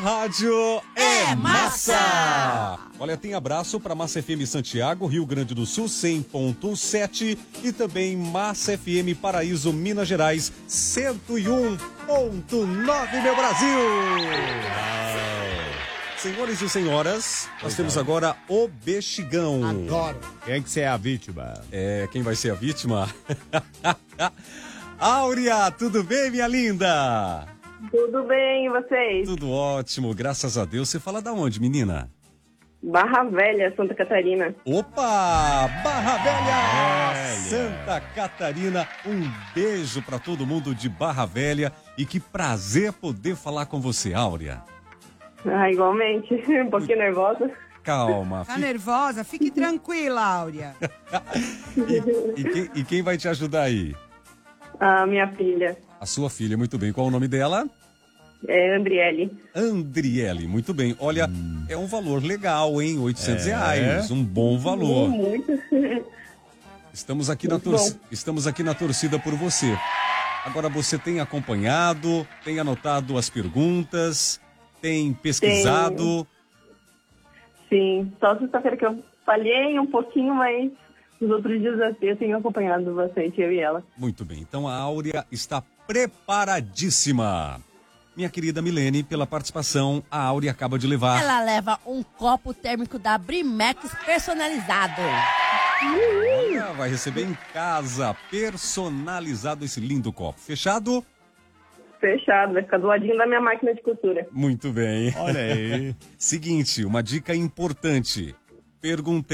rádio é massa! Olha, tem abraço para Massa FM Santiago, Rio Grande do Sul, 100.7 e também Massa FM Paraíso, Minas Gerais, 101.9, meu Brasil! Senhores e senhoras, nós temos agora o Bexigão. Adoro. Quem que você é a vítima? Quem vai ser a vítima? Áurea, tudo bem, minha linda? Tudo bem, e vocês? Tudo ótimo, graças a Deus. Você fala da onde, menina? Barra Velha, Santa Catarina. Opa! Barra Velha! Santa Catarina, um beijo pra todo mundo de Barra Velha e que prazer poder falar com você, Áurea. Igualmente, um pouquinho nervosa. Calma. Tá nervosa? Fique tranquila, Áurea. E quem vai te ajudar aí? A minha filha. A sua filha, muito bem. Qual o nome dela? É Andriele. Andriele, muito bem. Olha, é um valor legal, hein? R$800, um bom valor. Muito. Estamos aqui na torcida por você. Agora, você tem acompanhado, tem anotado as perguntas, tem pesquisado? Sim, só sexta-feira que eu falhei um pouquinho, mas nos outros dias eu tenho acompanhado bastante, eu e ela. Muito bem, então a Áurea está preparadíssima. Minha querida Milene, pela participação, a Áurea acaba de levar... Ela leva um copo térmico da Brimex personalizado. Olha, vai receber em casa, personalizado esse lindo copo. Fechado? Fechado, vai ficar do ladinho da minha máquina de costura. Muito bem. Olha aí. Seguinte, uma dica importante. Perguntei